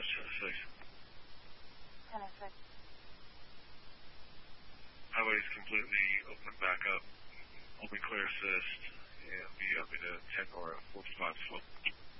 10-6. 10-6. Highway is completely open back up. Open clear assist. And be up in a 10 or a 45 slope.